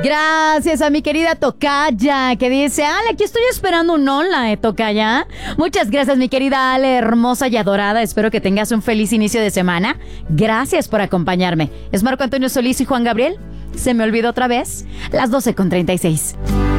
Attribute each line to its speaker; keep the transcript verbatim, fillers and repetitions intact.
Speaker 1: Gracias a mi querida Tocaya, que dice: Ale, aquí estoy esperando un hola, eh, Tocaya. Muchas gracias, mi querida Ale, hermosa y adorada. Espero que tengas un feliz inicio de semana. Gracias por acompañarme. Es Marco Antonio Solís y Juan Gabriel. Se me olvidó otra vez, las doce con treinta y seis.